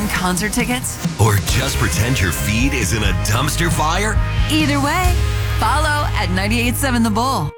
win concert tickets? Or just pretend your feed is in a dumpster fire? Either way, follow at 98.7 The Bull.